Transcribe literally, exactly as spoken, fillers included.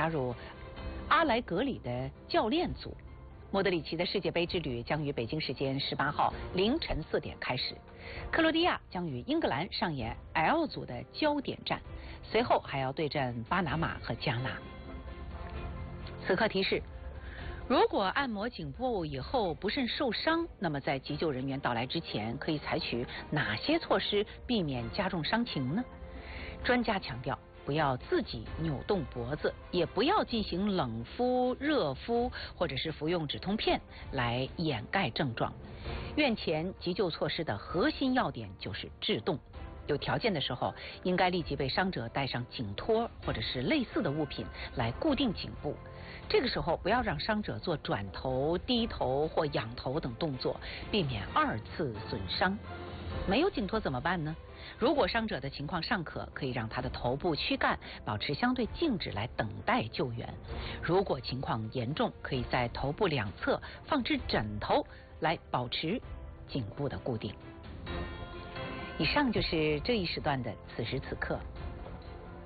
加入阿莱格里的教练组。莫德里奇的世界杯之旅将于北京时间十八号凌晨四点开始，克罗地亚将与英格兰上演 L 组的焦点战，随后还要对阵巴拿马和加纳。此刻提示：如果按摩颈部以后不慎受伤，那么在急救人员到来之前，可以采取哪些措施避免加重伤情呢？专家强调，不要自己扭动脖子，也不要进行冷敷、热敷，或者是服用止痛片来掩盖症状。院前急救措施的核心要点就是制动。有条件的时候，应该立即为伤者带上颈托或者是类似的物品来固定颈部。这个时候不要让伤者做转头、低头或仰头等动作，避免二次损伤。没有颈托怎么办呢？如果伤者的情况尚可，可以让他的头部、躯干保持相对静止来等待救援。如果情况严重，可以在头部两侧放置枕头来保持颈部的固定。以上就是这一时段的此时此刻。